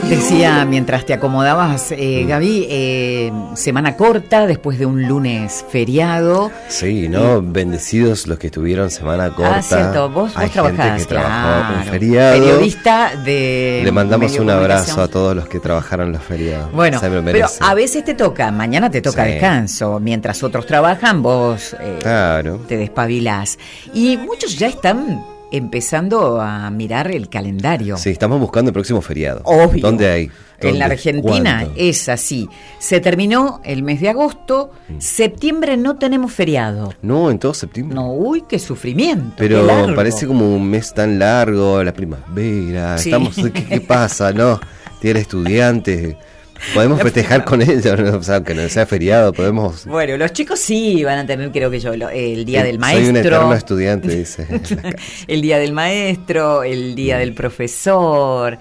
Decía mientras te acomodabas, Gaby, semana corta después de un lunes feriado. Sí, ¿no? Bendecidos los que tuvieron semana corta. Ah, cierto, vos trabajás, que trabajó un feriado. Periodista de... Le mandamos un abrazo a todos los que trabajaron los feriados. Bueno, pero a veces te toca, mañana te toca descanso. Mientras otros trabajan, vos te despabilás. Y muchos ya están empezando a mirar el calendario. Sí, estamos buscando el próximo feriado. Obvio. ¿Dónde hay? En la Argentina ¿Cuánto? es así. Se terminó el mes de agosto. Septiembre no tenemos feriado. No, en todo septiembre. No, uy, qué sufrimiento. Pero qué parece como un mes tan largo, la primavera. Sí. Estamos, ¿qué pasa? No, tiene estudiantes. Podemos festejar con ellos, ¿no? O sea, aunque no sea feriado, podemos... Bueno, los chicos sí van a tener, creo que yo, el día del maestro. Soy un eterno estudiante, dice. El día del maestro, el día del profesor.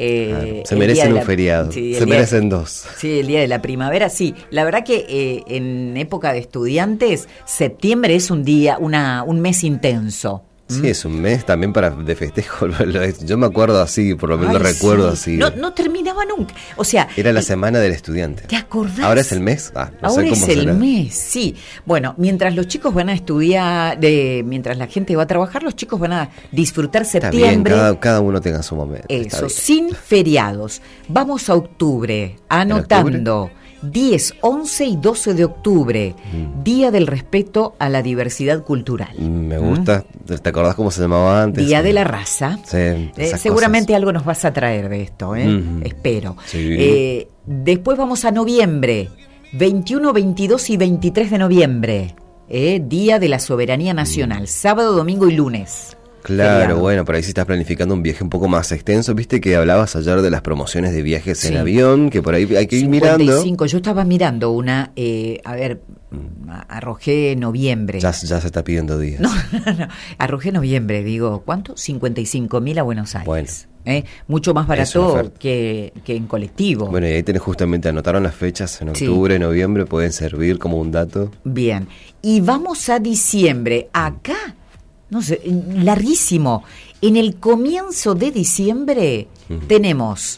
Se merecen un feriado, sí, se merecen dos. Sí, el día de la primavera, sí. La verdad que en época de estudiantes, septiembre es un día, un mes intenso. Sí, es un mes también de festejo. Yo me acuerdo así, por lo menos lo recuerdo así. No terminaba nunca. O sea, era la semana del estudiante. ¿Te acordás? ¿Ahora es el mes? No ahora sé cómo es el será. Mes, sí. Bueno, mientras los chicos van a estudiar, mientras la gente va a trabajar, los chicos van a disfrutar septiembre. Está bien, cada uno tenga su momento. Eso, sin feriados. Vamos a octubre, anotando. 10, 11 y 12 de octubre, Día del Respeto a la Diversidad Cultural. Me gusta. ¿Te acordás cómo se llamaba antes? Día de la Raza. Sí, seguramente cosas. Algo nos vas a traer de esto, espero. Sí. Después vamos a noviembre, 21, 22 y 23 de noviembre, Día de la Soberanía Nacional, sábado, domingo y lunes. Claro, feriado. Bueno, por ahí si estás planificando un viaje un poco más extenso, viste que hablabas ayer de las promociones de viajes en avión, que por ahí hay que ir 55. mirando. Yo estaba mirando una, arrojé noviembre. Ya se está pidiendo días. No, arrojé noviembre, digo, ¿cuánto? 55.000 a Buenos Aires. Bueno. Mucho más barato que en colectivo. Bueno, y ahí tenés justamente, anotaron las fechas en octubre, noviembre, pueden servir como un dato. Bien, y vamos a diciembre, acá, no sé, larguísimo. En el comienzo de diciembre tenemos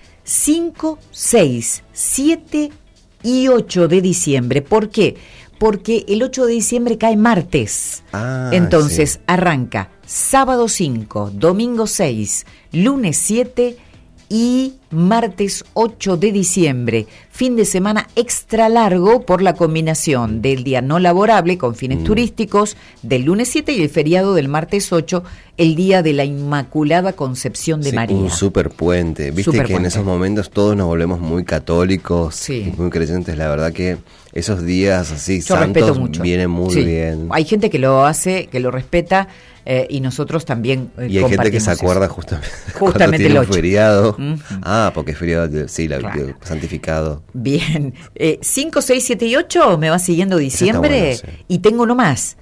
5, 6, 7 y 8 de diciembre. ¿Por qué? Porque el 8 de diciembre cae martes. Entonces arranca sábado 5, domingo 6, lunes 7 y martes 8 de diciembre. Fin de semana extra largo por la combinación del día no laborable con fines turísticos del lunes 7 y el feriado del martes 8, el día de la Inmaculada Concepción de María. Un super puente. Viste que en esos momentos todos nos volvemos muy católicos, muy creyentes. La verdad que esos días así yo santos vienen muy bien. Hay gente que lo hace, que lo respeta, y nosotros también y hay gente que se acuerda justamente tiene un feriado. Porque es feriado, santificado. Bien, 5, 6, 7 y 8 me va siguiendo diciembre, y tengo uno más,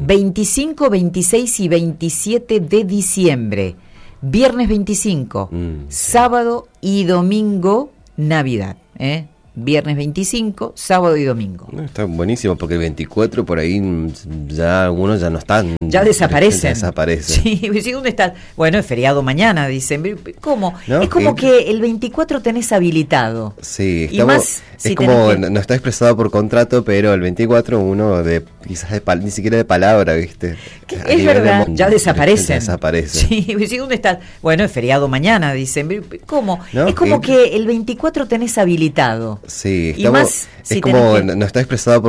25, 26 y 27 de diciembre, viernes 25, sábado y domingo, Navidad, Viernes 25, sábado y domingo. Está buenísimo porque el 24 por ahí ya algunos ya no están. Ya desaparecen. Sí, ¿dónde están? Bueno, es feriado mañana, dicen. ¿Cómo? ¿No? Es como que el 24 tenés habilitado. Sí, y más, es como, no está expresado por contrato, pero el 24 uno quizás ni siquiera de palabra, ¿viste? Es verdad, ya desaparecen. Sí, ¿dónde están? Bueno, es feriado mañana, dicen. ¿Cómo? ¿No? Es como que el 24 tenés habilitado. Sí, y más, es como no está expresado por